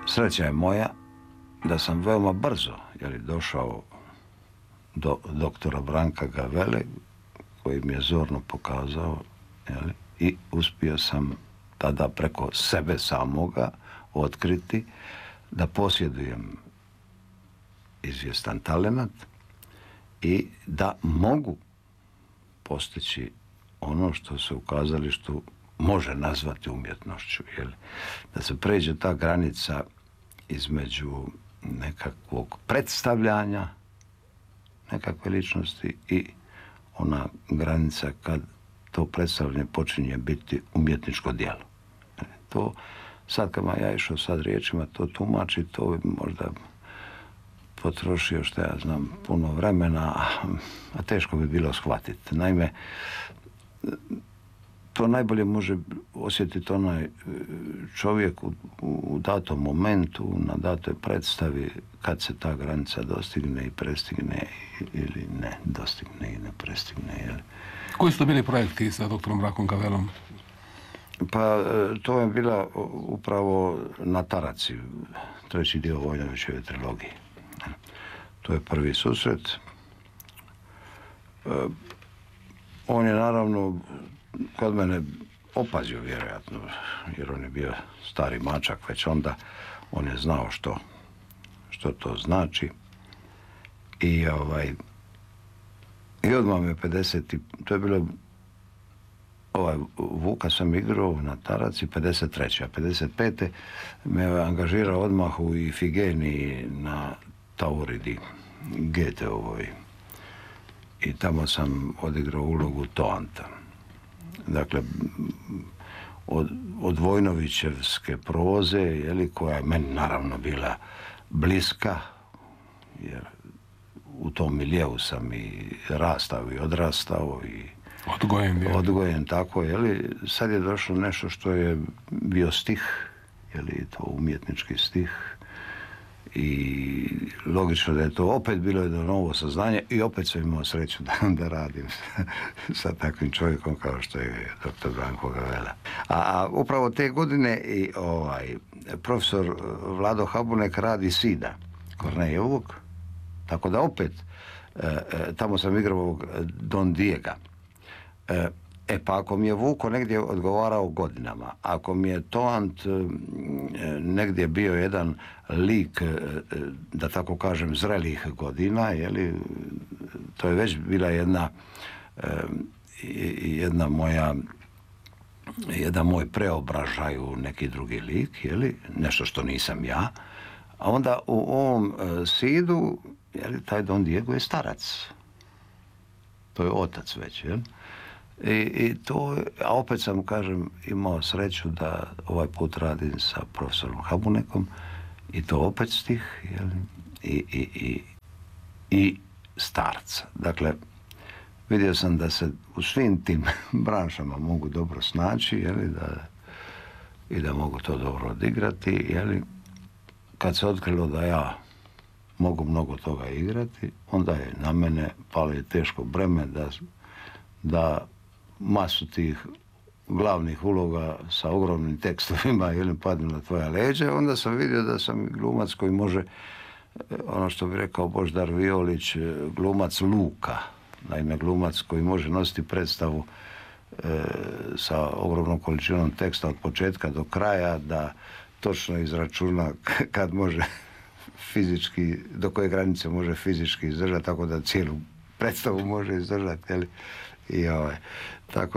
Sreća je moja da sam veoma brzo došao do doktora Branka Gavele, koji mi je zorno pokazao, i uspio sam tada preko sebe samoga otkriti da posjedujem izvjestan talenat i da mogu postići ono što se u kazalištu može nazvati umjetnošću. Da se pređe ta granica između nekakvog predstavljanja nekakve ličnosti i ona granica kad to predstavljanje počinje biti umjetničko djelo. To, sad kad ja išao sad riječima to tumači, to bi možda potrošio, što ja znam, puno vremena, a teško bi bilo shvatiti. Naime, to najbolje može osjetiti onaj čovjek u datom momentu, na datoj predstavi, kad se ta granica dostigne i prestigne ili ne dostigne i ne prestigne. Koji su to bili projekti sa doktorom Brankom Gavelom? Pa to je bila upravo Na Taraci, treći dio Vojnovićeve trilogije. To je prvi susret. On je naravno kod mene opazio vjerojatno, jer on je bio stari mačak već onda, on je znao što to znači. I odmah me 50. To je bilo, Vuka sam igrao na Taraci 53. A 55. me angažirao odmah u Ifigeniji na Tauridi, Goetheovoj. I tamo sam odigrao ulogu Toanta. Dakle, od Vojnovićevske proze, koja je meni naravno bila bliska, jer u tom miljeu sam i rastao i odrastao i odgojen tako, sad je došlo nešto što je bio stih, to umjetnički stih, i logično da je to opet bilo jedno novo saznanje i opet sam imao sreću da radim sa takvim čovjekom kao što je dr. Branko Gavela. A upravo te godine i profesor Vlado Habunek radi Sida Kornejevog, tako da opet tamo sam igrao Don Diega. Pa ako mi je Vuko negdje odgovarao godinama, ako mi je Toant negdje bio jedan lik, da tako kažem, zrelih godina, to je već bila jedan moj preobražaj u neki drugi lik, nešto što nisam ja. A onda u ovom Sidu, taj Don Diego je starac. To je otac već, a opet sam, kažem, imao sreću da ovaj put radim sa profesorom Habunekom i to opet stih i starca. Dakle, vidio sam da se u svim tim branšama mogu dobro snaći, i da mogu to dobro odigrati, kad se otkrilo da ja mogu mnogo toga igrati, onda je na mene palo teško breme da masu tih glavnih uloga sa ogromnim tekstovima padnu na tvoja leđa. Onda sam vidio da sam glumac koji može, ono što bi rekao Božidar Violić, glumac luka. Naime, glumac koji može nositi predstavu sa ogromnom količinom teksta od početka do kraja, da točno izračuna kad može fizički, do koje granice može fizički izdržati, tako da cijelu predstavu može izdržati, tako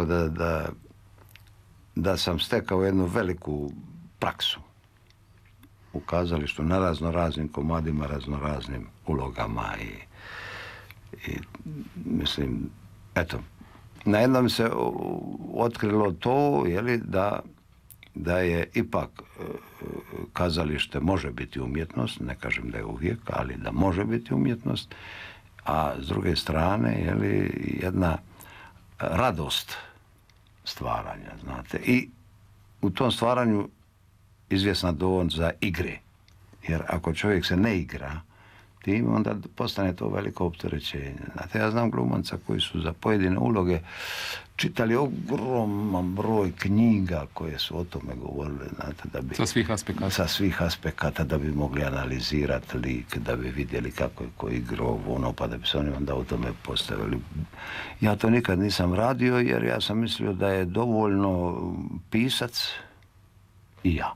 da sam stekao jednu veliku praksu u kazalištu na raznoraznim komadima, raznoraznim ulogama i mislim, eto, na jednom se otkrilo to, da je ipak kazalište može biti umjetnost, ne kažem da je uvijek, ali da može biti umjetnost, a s druge strane, jedna radost stvaranja, znate. I u tom stvaranju izvjesna dovoljno za igre. Jer ako čovjek se ne igra tim, onda postane to veliko opterećenje. Znate, ja znam glumaca koji su za pojedine uloge čitali ogroman broj knjiga koje su o tome govorili, znate, da bi... Sa svih aspekata. Sa svih aspekata, da bi mogli analizirati lik, da bi vidjeli kako je ko igrao, ono, pa da bi se oni onda o tome postavili. Ja to nikad nisam radio, jer ja sam mislio da je dovoljno pisac i ja.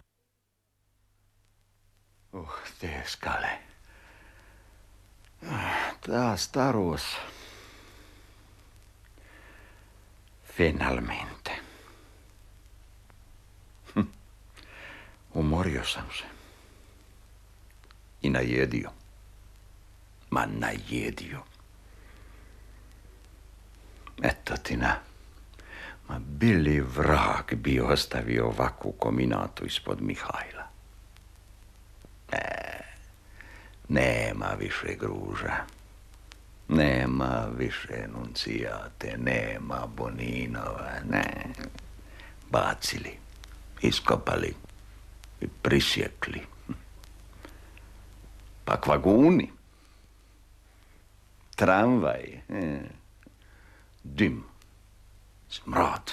Te skale. Ta starost. Finalmente. Umorio sam se. I najedio. Ma najedio. Eto ti na. Ma bili vrag bi ostavio ovakvu kominatu ispod Mihajla. Nema više Gruža. Nema više Nuncijate, nema Boninova, ne. Bacili, iskopali i prisjekli. Pa kvaguni, tramvaj, dim, smrad,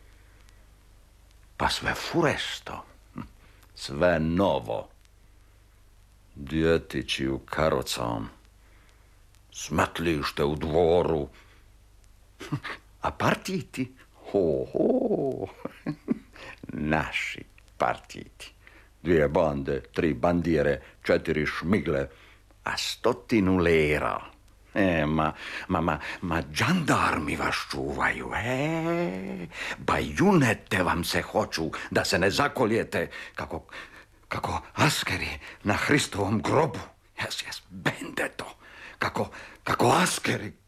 pa sve furesto, sve novo. Djetići u karocom, smetlište u dvoru, a partiti, naši partiti. 2 bande, 3 bandire, 4 šmigle, a 100 lera. Ma džandarmi vas čuvaju, bajunete vam se hoću, da se ne zakoljete, kako askeri na Hristovom grobu. Jes, bendeto. Kako askeri